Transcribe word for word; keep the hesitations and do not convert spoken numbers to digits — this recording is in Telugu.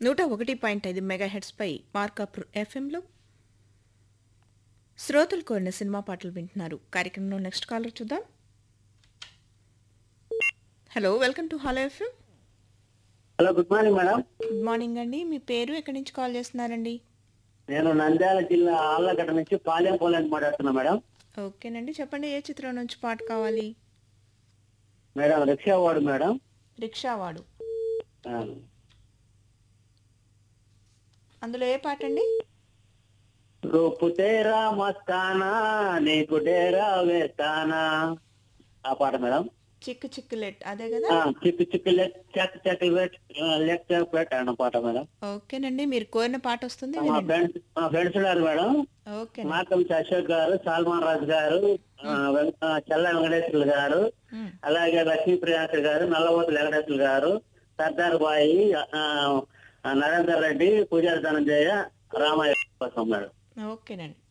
నూట ఒకటి పాయింట్ ఐదు మెగాహెట్స్ పై మార్కాపూర్ ఎఫ్ఎంలో శ్రోతలు కోరిన సినిమా పాటలు వింటున్నారు. కార్యక్రమంలో నెక్స్ట్ కాలర్ చూద్దాం. Hello, welcome to hello FM. Hello, good morning madam. Good morning అండి. మీ పేరు ఎక్కడి నుంచి కాల్ చేస్తున్నారండి? నేను నంద్యాల జిల్లా ఆళ్లగడ్డ నుంచి పాలెం పోలని మాట్లాడుతున్నా మేడం. ఓకేనండి, చెప్పండి ఏ చిత్రం నుంచి పాట కావాలి? మేడం రిక్షా వాడు మేడం. రిక్షావాడు ఆ. అందులో ఏ పాట అండి? రూపు తేరా మస్తానా నీకు డేరా వేస్తానా, ఆ పాట మేడం. చిక్కు చిక్కులెట్ అదే కదా? ఆ, చిక్కు చిక్కు లెక్ check check let లెక్ check let అన్న పాట మేడం. ఓకేనండి, మీరు కోరిన పాట వస్తుంది, మా వినండి. ఫ్రెండ్స్ మా ఫ్రెండ్స్ ఉన్నారు madam. Okay. Markram Ashok garu, Salman రాజు గారు, ఆ, వెం- ఆ, చల్ల వెంకటేశ్వర్లు గారు, అలాగే లక్ష్మీ ప్రియాంక గారు, నల్లబోతు వెంకటేశ్వర్లు గారు, సర్దార్ బాయి, ఆ, నరేందర్ రెడ్డి, పూజారి ధనంజయ, రామయ్య కోసం మేడం. ఓకేనండి.